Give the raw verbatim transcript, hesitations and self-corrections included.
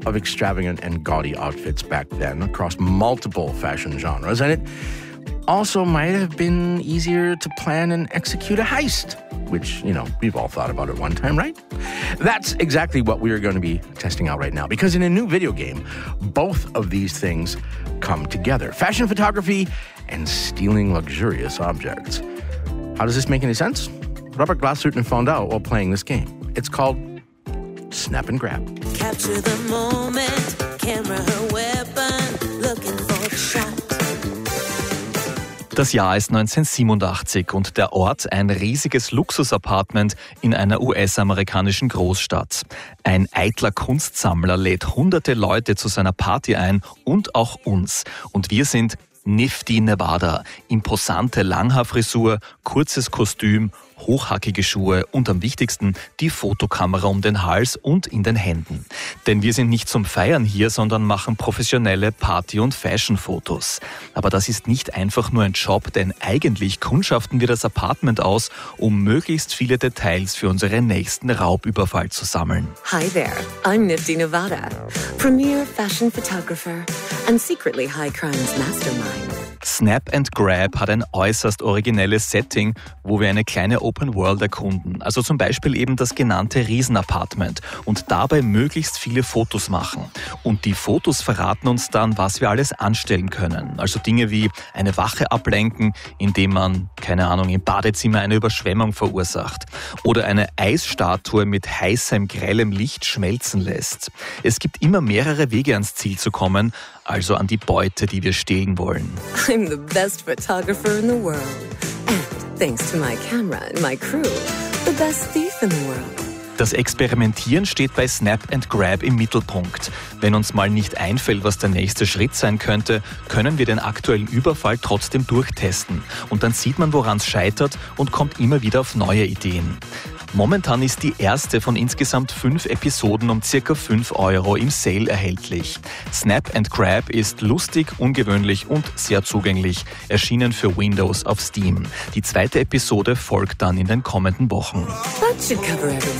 of extravagant and gaudy outfits back then across multiple fashion genres, and it also might have been easier to plan and execute a heist, which, you know, we've all thought about at one time, right? That's exactly what we are going to be testing out right now, because in a new video game, both of these things come together. Fashion photography and stealing luxurious objects. How does this make any sense? Robert Glassutner found out while playing this game. It's called Snap and Grab. Capture the moment, camera her weapon, looking for the shot. Das Jahr ist neunzehnhundertsiebenundachtzig und der Ort ein riesiges Luxusapartment in einer U S-amerikanischen Großstadt. Ein eitler Kunstsammler lädt hunderte Leute zu seiner Party ein und auch uns. Und wir sind Nifty Nevada. Imposante Langhaarfrisur, kurzes Kostüm, hochhackige Schuhe und am wichtigsten die Fotokamera um den Hals und in den Händen. Denn wir sind nicht zum Feiern hier, sondern machen professionelle Party- und Fashion-Fotos. Aber das ist nicht einfach nur ein Job, denn eigentlich kundschaften wir das Apartment aus, um möglichst viele Details für unseren nächsten Raubüberfall zu sammeln. Hi there, I'm Nifty Nevada, premier fashion photographer and secretly high crimes mastermind. Snap and Grab hat ein äußerst originelles Setting, wo wir eine kleine Open World erkunden. Also zum Beispiel eben das genannte Riesenapartment und dabei möglichst viele Fotos machen. Und die Fotos verraten uns dann, was wir alles anstellen können. Also Dinge wie eine Wache ablenken, indem man, keine Ahnung, im Badezimmer eine Überschwemmung verursacht. Oder eine Eisstatue mit heißem, grellem Licht schmelzen lässt. Es gibt immer mehrere Wege ans Ziel zu kommen, also an die Beute, die wir stehlen wollen. I'm the best photographer in the world. And thanks to my camera and my crew, the best thief in the world. Das Experimentieren steht bei Snap and Grab im Mittelpunkt. Wenn uns mal nicht einfällt, was der nächste Schritt sein könnte, können wir den aktuellen Überfall trotzdem durchtesten. Und dann sieht man, woran es scheitert und kommt immer wieder auf neue Ideen. Momentan ist die erste von insgesamt fünf Episoden um circa fünf Euro im Sale erhältlich. Snap and Grab ist lustig, ungewöhnlich und sehr zugänglich, erschienen für Windows auf Steam. Die zweite Episode folgt dann in den kommenden Wochen. That should cover everything.